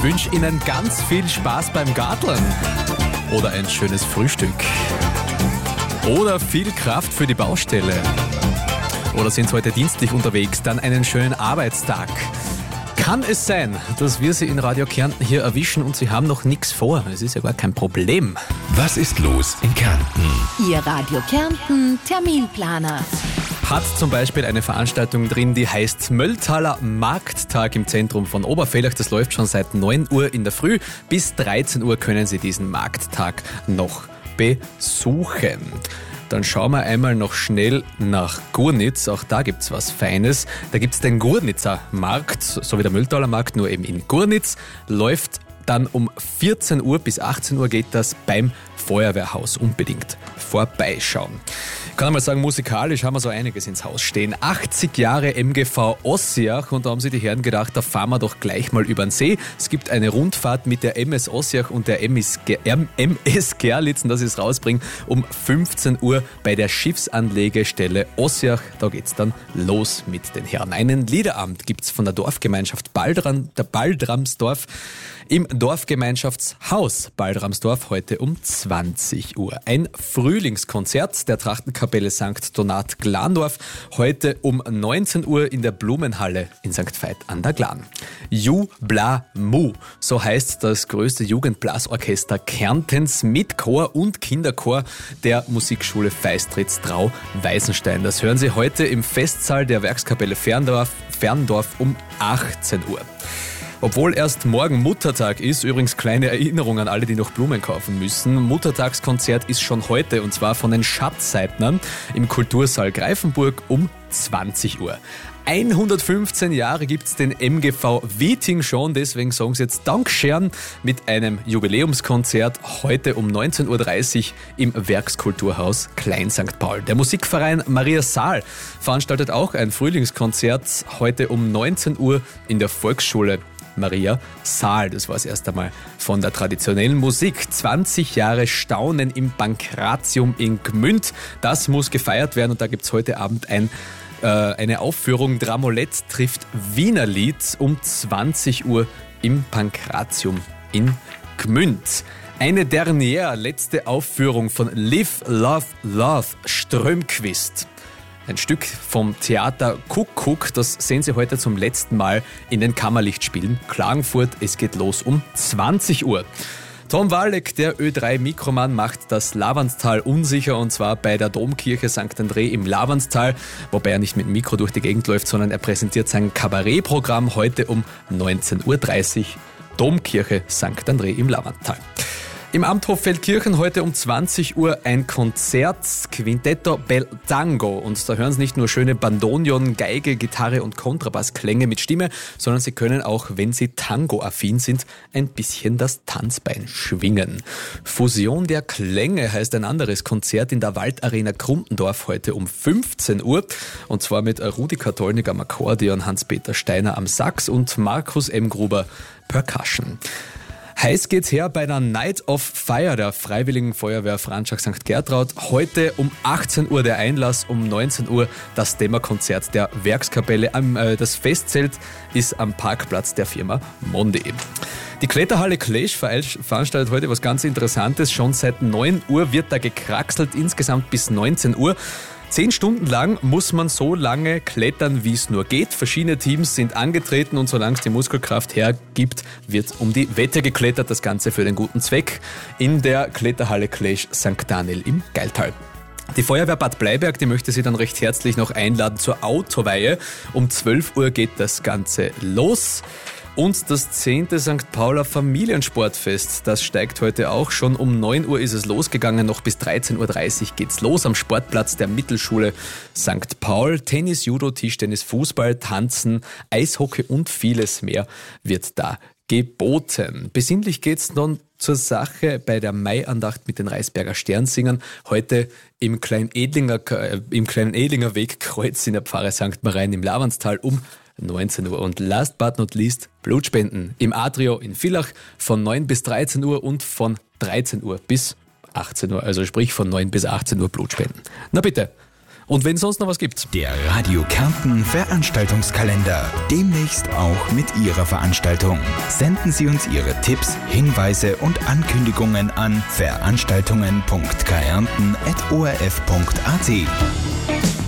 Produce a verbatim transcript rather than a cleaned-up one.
wünsche Ihnen ganz viel Spaß beim Garteln oder ein schönes Frühstück oder viel Kraft für die Baustelle. Oder sind Sie heute dienstlich unterwegs, dann einen schönen Arbeitstag. Kann es sein, dass wir Sie in Radio Kärnten hier erwischen und Sie haben noch nichts vor? Es ist ja gar kein Problem. Was ist los in Kärnten? Ihr Radio Kärnten Terminplaner. Hat zum Beispiel eine Veranstaltung drin, die heißt Mölltaler Markttag im Zentrum von Oberfellach. Das läuft schon seit neun Uhr in der Früh. Bis dreizehn Uhr können Sie diesen Markttag noch besuchen. Dann schauen wir einmal noch schnell nach Gurnitz. Auch da gibt's was Feines. Da gibt's den Gurnitzer Markt, so wie der Mölltaler Markt, nur eben in Gurnitz. Läuft dann um vierzehn Uhr bis achtzehn Uhr geht das beim Feuerwehrhaus. Unbedingt vorbeischauen. Ich kann einmal sagen, musikalisch haben wir so einiges ins Haus stehen. achtzig Jahre M G V Ossiach und da haben sich die Herren gedacht, da fahren wir doch gleich mal über den See. Es gibt eine Rundfahrt mit der M S Ossiach und der M S Gerlitz, das ist rausbringen, um fünfzehn Uhr bei der Schiffsanlegestelle Ossiach. Da geht's dann los mit den Herren. Einen Liederabend gibt's von der Dorfgemeinschaft Baldram, der Baldramsdorf im Dorfgemeinschaftshaus Baldramsdorf heute um zwanzig Uhr. Ein Frühlingskonzert der Trachtenkapelle Sankt Donat Glandorf heute um neunzehn Uhr in der Blumenhalle in Sankt Veit an der Glan. Ju Bla Mu, so heißt das größte Jugendblasorchester Kärntens mit Chor und Kinderchor der Musikschule Feistritz-Trau-Weißenstein. Das hören Sie heute im Festsaal der Werkskapelle Ferndorf, Ferndorf um achtzehn Uhr. Obwohl erst morgen Muttertag ist, übrigens kleine Erinnerung an alle, die noch Blumen kaufen müssen. Muttertagskonzert ist schon heute und zwar von den Schatzseitnern im Kultursaal Greifenburg um zwanzig Uhr. hundertfünfzehn Jahre gibt's den M G V Wieting schon, deswegen sagen sie jetzt Dankeschön mit einem Jubiläumskonzert heute um neunzehn Uhr dreißig im Werkskulturhaus Klein Sankt Paul. Der Musikverein Maria Saal veranstaltet auch ein Frühlingskonzert heute um neunzehn Uhr in der Volksschule Maria Saal. Das war es erst einmal von der traditionellen Musik. zwanzig Jahre Staunen im Pankratium in Gmünd. Das muss gefeiert werden und da gibt's heute Abend ein äh, eine Aufführung. Dramolett trifft Wienerlied um zwanzig Uhr im Pankratium in Gmünd. Eine dernière, letzte Aufführung von Live, Love, Love Strömquist. Ein Stück vom Theater Kuckuck, das sehen Sie heute zum letzten Mal in den Kammerlichtspielen Klagenfurt. Es geht los um zwanzig Uhr. Tom Walleck, der Ö drei Mikroman, macht das Lavanztal unsicher und zwar bei der Domkirche Sankt André im Lavanztal, wobei er nicht mit dem Mikro durch die Gegend läuft, sondern er präsentiert sein Kabarettprogramm heute um neunzehn Uhr dreißig. Domkirche Sankt André im Lavanztal. Im Amthof Feldkirchen heute um zwanzig Uhr ein Konzert, Quintetto Bel Tango. Und da hören Sie nicht nur schöne Bandonion, Geige, Gitarre und Kontrabassklänge mit Stimme, sondern Sie können auch, wenn Sie Tango-affin sind, ein bisschen das Tanzbein schwingen. Fusion der Klänge heißt ein anderes Konzert in der Waldarena Krumpendorf heute um fünfzehn Uhr. Und zwar mit Rudi Katolnig am Akkordeon, Hans-Peter Steiner am Sax und Markus M. Gruber Percussion. Heiß geht's her bei der Night of Fire der Freiwilligen Feuerwehr Franschach Sankt Gertraud. Heute um achtzehn Uhr der Einlass, um neunzehn Uhr das Dämmerkonzert der Werkskapelle. Das Festzelt ist am Parkplatz der Firma Mondi. Die Kletterhalle Clash veranstaltet heute was ganz Interessantes. Schon seit neun Uhr wird da gekraxelt, insgesamt bis neunzehn Uhr. Zehn Stunden lang muss man so lange klettern, wie es nur geht. Verschiedene Teams sind angetreten und solange es die Muskelkraft hergibt, wird um die Wette geklettert. Das Ganze für den guten Zweck in der Kletterhalle Clash Sankt Daniel im Geiltal. Die Feuerwehr Bad Bleiberg, die möchte Sie dann recht herzlich noch einladen zur Autoweihe. Um zwölf Uhr geht das Ganze los. Und das zehnte Sankt Pauler Familiensportfest, das steigt heute auch schon. Um neun Uhr ist es losgegangen, noch bis dreizehn Uhr dreißig geht's los am Sportplatz der Mittelschule Sankt Paul. Tennis, Judo, Tischtennis, Fußball, Tanzen, Eishockey und vieles mehr wird da geboten. Besinnlich geht's dann zur Sache bei der Maiandacht mit den Reisberger Sternsingern. Heute im Kleinedlinger, äh, im Kleinedlinger Wegkreuz in der Pfarre Sankt Marien im Lavanztal um neunzehn Uhr. Und last but not least, Blutspenden im Atrio in Villach von neun bis dreizehn Uhr und von dreizehn Uhr bis achtzehn Uhr. Also sprich von neun bis achtzehn Uhr Blutspenden. Na bitte, Und wenn es sonst noch was gibt. Der Radio Kärnten Veranstaltungskalender. Demnächst auch mit Ihrer Veranstaltung. Senden Sie uns Ihre Tipps, Hinweise und Ankündigungen an veranstaltungen punkt kärnten at o r f punkt a t.